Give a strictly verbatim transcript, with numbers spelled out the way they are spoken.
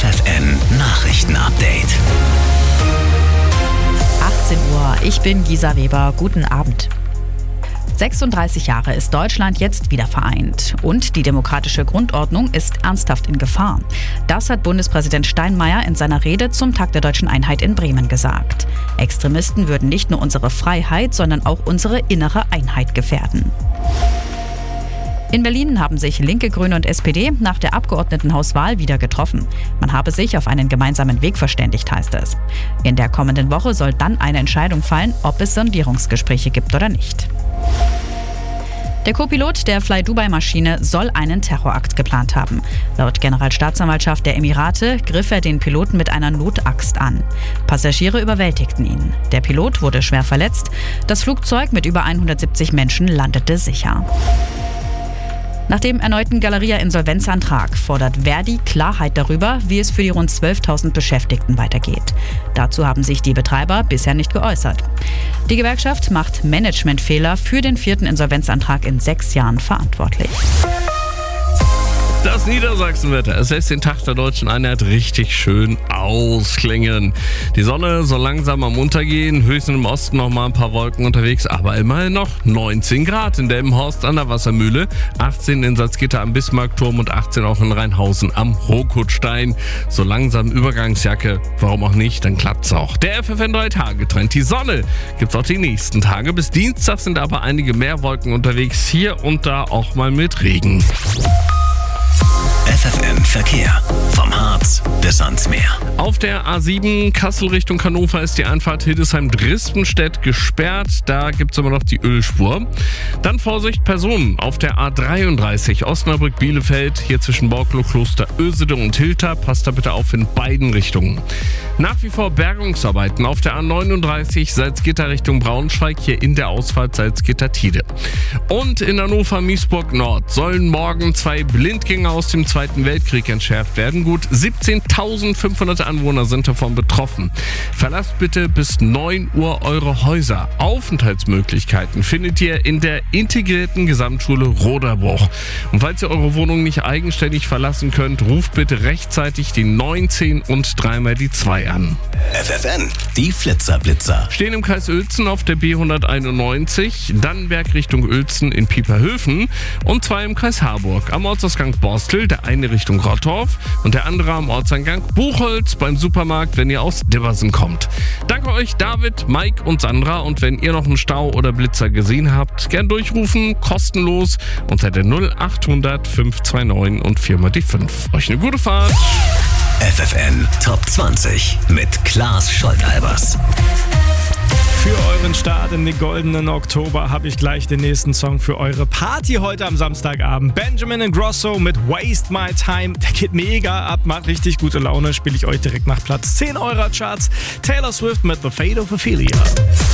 F F N Nachrichten-Update. achtzehn Uhr, ich bin Gisa Weber, guten Abend. sechsunddreißig Jahre ist Deutschland jetzt wieder vereint. Und die demokratische Grundordnung ist ernsthaft in Gefahr. Das hat Bundespräsident Steinmeier in seiner Rede zum Tag der Deutschen Einheit in Bremen gesagt. Extremisten würden nicht nur unsere Freiheit, sondern auch unsere innere Einheit gefährden. In Berlin haben sich Linke, Grüne und S P D nach der Abgeordnetenhauswahl wieder getroffen. Man habe sich auf einen gemeinsamen Weg verständigt, heißt es. In der kommenden Woche soll dann eine Entscheidung fallen, ob es Sondierungsgespräche gibt oder nicht. Der Co-Pilot der Fly-Dubai-Maschine soll einen Terrorakt geplant haben. Laut Generalstaatsanwaltschaft der Emirate griff er den Piloten mit einer Notaxt an. Passagiere überwältigten ihn. Der Pilot wurde schwer verletzt. Das Flugzeug mit über hundertsiebzig Menschen landete sicher. Nach dem erneuten Galeria-Insolvenzantrag fordert Verdi Klarheit darüber, wie es für die rund zwölftausend Beschäftigten weitergeht. Dazu haben sich die Betreiber bisher nicht geäußert. Die Gewerkschaft macht Managementfehler für den vierten Insolvenzantrag in sechs Jahren verantwortlich. Das Niedersachsenwetter, es lässt den Tag der Deutschen Einheit richtig schön ausklingen. Die Sonne soll langsam am Untergehen, höchstens im Osten noch mal ein paar Wolken unterwegs, aber immerhin noch neunzehn Grad in Delmenhorst an der Wassermühle, achtzehn in Salzgitter am Bismarckturm und achtzehn auch in Rheinhausen am Rokutstein. So langsam Übergangsjacke, warum auch nicht, dann klappt's auch. Der F F N drei Tage Trend, die Sonne gibt's auch die nächsten Tage. Bis Dienstag sind aber einige mehr Wolken unterwegs, hier und da auch mal mit Regen. F F N Verkehr. Vom Harz bis ans Meer. Auf der A sieben Kassel Richtung Hannover ist die Einfahrt Hildesheim-Drispenstedt gesperrt. Da gibt es immer noch die Ölspur. Dann Vorsicht, Personen auf der A dreiunddreißig Osnabrück-Bielefeld. Hier zwischen Borkloh, Kloster Ösede und Hilter. Passt da bitte auf in beiden Richtungen. Nach wie vor Bergungsarbeiten auf der A neununddreißig Salzgitter Richtung Braunschweig. Hier in der Ausfahrt Salzgitter-Tide. Und in Hannover-Miesburg Nord sollen morgen zwei Blindgänger aus dem Zweiten Weltkrieg entschärft werden. Gut siebzehntausendfünfhundert Anwohner sind davon betroffen. Verlasst bitte bis neun Uhr eure Häuser. Aufenthaltsmöglichkeiten findet ihr in der integrierten Gesamtschule Roderbruch. Und falls ihr eure Wohnung nicht eigenständig verlassen könnt, ruft bitte rechtzeitig die neunzehn und dreimal die zwei an. F F N, die Flitzerblitzer. Stehen im Kreis Uelzen auf der B hunderteinundneunzig, Dannenberg Richtung Uelzen in Pieperhöfen und zwei im Kreis Harburg. Am Ortsausgang Borstel, der eine Richtung Rottorf und der andere am Ortseingang Buchholz beim Supermarkt, wenn ihr aus Dibbersen kommt. Danke euch David, Mike und Sandra, und wenn ihr noch einen Stau oder Blitzer gesehen habt, gern durchrufen, kostenlos unter der null achthundert fünf zwei neun und viermal die fünf. Euch eine gute Fahrt. F F N Top zwanzig mit Klaas Scholk-Albers. Für euren Start in den goldenen Oktober habe ich gleich den nächsten Song für eure Party heute am Samstagabend. Benjamin Ingrosso mit Waste My Time. Der geht mega ab, macht richtig gute Laune. Spiele ich euch direkt nach Platz zehn eurer Charts. Taylor Swift mit The Fate of Ophelia.